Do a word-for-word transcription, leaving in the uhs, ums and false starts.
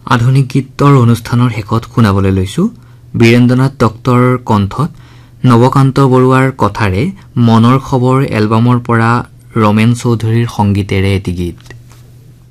আধুনিক গীতৰ অনুষ্ঠানৰ শেষত শুনাবলৈ লৈছো বীৰেন্দ্ৰনাথ ডক্টৰ কণ্ঠত নৱকান্ত বৰুৱাৰ কথাৰে মনৰ খবৰ এলবামৰ পৰা ৰমেন চৌধুৰীৰ সংগীতেৰে এটি গীত।